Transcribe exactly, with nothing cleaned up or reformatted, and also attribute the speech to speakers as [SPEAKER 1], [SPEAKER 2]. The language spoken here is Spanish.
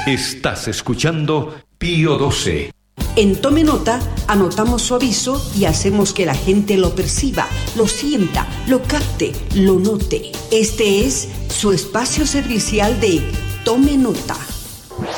[SPEAKER 1] Estás escuchando Pío doce.
[SPEAKER 2] En Tome Nota, anotamos su aviso y hacemos que la gente lo perciba, lo sienta, lo capte, lo note. Este es su espacio servicial de Tome Nota.